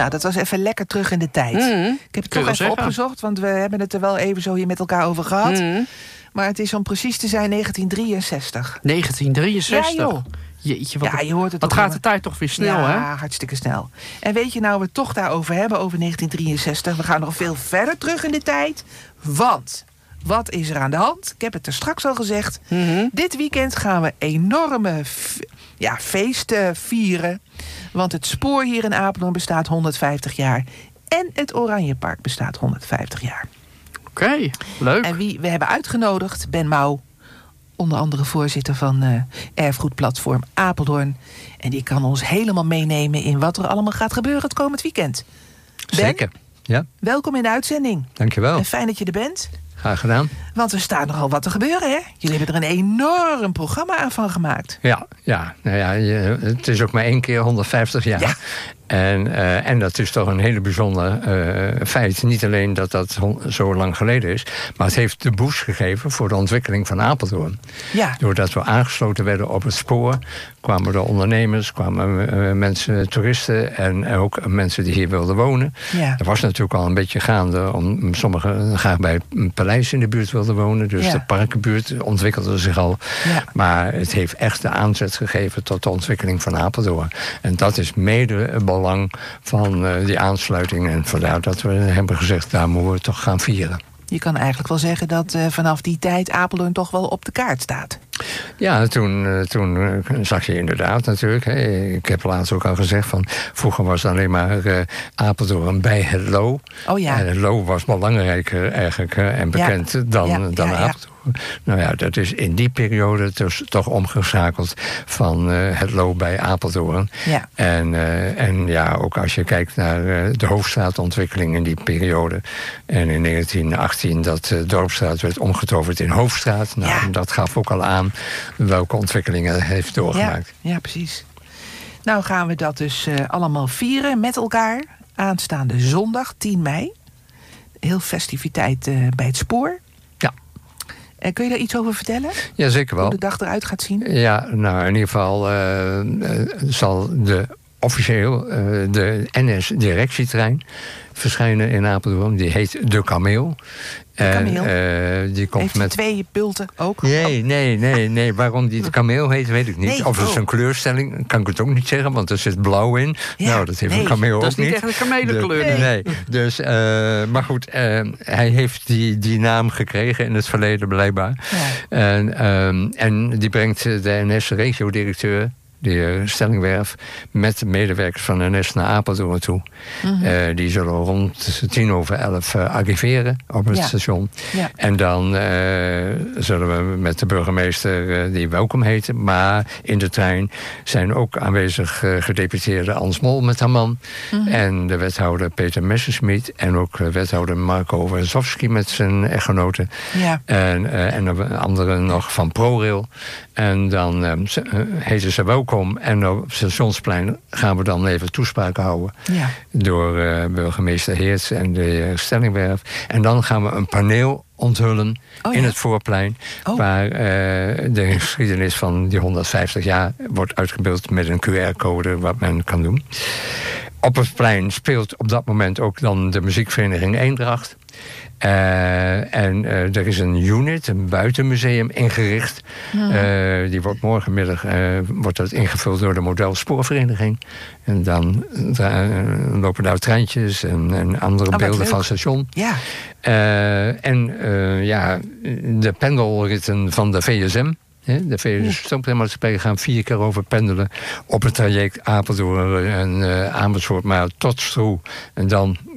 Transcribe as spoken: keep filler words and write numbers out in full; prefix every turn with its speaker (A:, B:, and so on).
A: Nou, dat was even lekker terug in de tijd.
B: Mm,
A: ik heb het toch even zeggen. opgezocht, want we hebben het er wel even zo hier met elkaar over gehad. Mm. Maar het is om precies te zijn negentien drieënzestig.
B: negentien drieënzestig?
A: Ja, joh.
B: Jeetje, wat,
A: ja, je hoort het
B: wat
A: toch
B: gaat de tijd toch weer snel,
A: ja,
B: hè?
A: Ja, hartstikke snel. En weet je nou, we het toch daarover hebben, over negentien drieënzestig... we gaan nog veel verder terug in de tijd. Want, wat is er aan de hand? Ik heb het er straks al gezegd. Mm-hmm. Dit weekend gaan we enorme f- ja, feesten vieren. Want het spoor hier in Apeldoorn bestaat honderdvijftig jaar. En het Oranjepark bestaat honderdvijftig jaar.
B: Oké, okay, leuk.
A: En wie we hebben uitgenodigd, Ben Mouw... onder andere voorzitter van uh, Erfgoedplatform Apeldoorn. En die kan ons helemaal meenemen in wat er allemaal gaat gebeuren het komend weekend. Ben,
C: zeker, ja.
A: Welkom in de uitzending.
C: Dankjewel.
A: En fijn dat je er bent.
C: Graag gedaan.
A: Want er staat nogal wat te gebeuren, hè? Jullie hebben er een enorm programma aan van gemaakt.
C: Ja, ja, nou ja je, het is ook maar één keer honderdvijftig jaar.
A: Ja.
C: En, uh, en dat is toch een hele bijzonder uh, feit. Niet alleen dat dat zo lang geleden is, maar het heeft de boost gegeven voor de ontwikkeling van Apeldoorn.
A: Ja.
C: Doordat we aangesloten werden op het spoor, kwamen er ondernemers, kwamen uh, mensen, toeristen en ook mensen die hier wilden wonen.
A: Ja.
C: Er was natuurlijk al een beetje gaande om sommigen graag bij een paleis in de buurt wilden wonen. Dus ja. de parkenbuurt ontwikkelde zich al. Ja. Maar het heeft echt de aanzet gegeven tot de ontwikkeling van Apeldoorn. En dat is mede een belang van uh, die aansluiting. En vandaar dat we hebben gezegd, daar moeten we toch gaan vieren.
A: Je kan eigenlijk wel zeggen dat uh, vanaf die tijd Apeldoorn toch wel op de kaart staat.
C: Ja, toen, uh, toen uh, zag je inderdaad natuurlijk. Hè, ik heb laatst ook al gezegd van vroeger was het alleen maar uh, Apeldoorn bij het Loo.
A: Oh ja.
C: En het Loo was belangrijker eigenlijk uh, en bekend ja. dan, ja, dan ja, Apeldoorn. Ja. Nou ja, dat is in die periode dus toch omgeschakeld van uh, het Loo bij Apeldoorn.
A: Ja.
C: En, uh, en ja, ook als je kijkt naar uh, de Hoofdstraatontwikkeling in die periode. En in negentien achttien dat de uh, Dorpsstraat werd omgetoverd in Hoofdstraat. Nou,
A: ja.
C: dat gaf ook al aan welke ontwikkelingen het heeft doorgemaakt.
A: Ja, ja, precies. Nou gaan we dat dus uh, allemaal vieren met elkaar. Aanstaande zondag, tien mei. Heel festiviteit uh, bij het spoor. En kun je daar iets over vertellen?
C: Ja, zeker wel.
A: Hoe de dag eruit gaat zien?
C: Ja, nou in ieder geval uh, uh, zal de officieel uh, de N S-directietrein verschijnen in Apeldoorn. Die heet De Kameel.
A: De Kameel?
C: En, uh, die komt
A: heeft
C: met
A: twee bulten ook?
C: Nee, nee, nee, nee. Waarom die de Kameel heet, weet ik niet.
A: Nee,
C: of het is
A: oh.
C: een kleurstelling, kan ik het ook niet zeggen, want er zit blauw in.
A: Ja,
C: nou, dat heeft
A: nee,
C: een kameel ook niet.
B: Dat is niet echt een kamelenkleur.
C: Nee. nee. Dus, uh, maar goed, uh, hij heeft die, die naam gekregen in het verleden blijkbaar.
A: Ja.
C: En, um, en die brengt de N S-regiodirecteur, de Stellingwerf, met de medewerkers van N S naar Apeldoorn toe. Mm-hmm. Uh, die zullen rond tien over elf uh, arriveren op het
A: ja.
C: station.
A: Ja.
C: En dan uh, zullen we met de burgemeester uh, die welkom heten. Maar in de trein zijn ook aanwezig uh, gedeputeerde Ans Mol met haar man. Mm-hmm. En de wethouder Peter Messerschmidt. En ook uh, wethouder Marco Wazowski met zijn echtgenote.
A: Ja.
C: En, uh, en anderen nog van ProRail. En dan uh, heten ze welkom. En op het Stationsplein gaan we dan even toespraak houden.
A: Ja.
C: Door uh, burgemeester Heerts en de uh, Stellingwerf. En dan gaan we een paneel onthullen oh, in ja? het voorplein. Oh. Waar uh, de geschiedenis van die honderdvijftig jaar wordt uitgebeeld met een Q R-code wat men kan doen. Op het plein speelt op dat moment ook dan de muziekvereniging Eendracht. Uh, en uh, er is een unit, een buitenmuseum ingericht. Hmm. Uh, die wordt morgenmiddag uh, wordt dat ingevuld door de Modelspoorvereniging. En dan uh, lopen daar treintjes en, en andere oh, beelden van het station.
A: Ja.
C: Uh, en uh, ja, de pendelritten van de V S M. De V S M-stoomtramaatschappij gaan vier keer over pendelen op het traject Apeldoorn en uh, Amersfoort, maar tot Stroe. En dan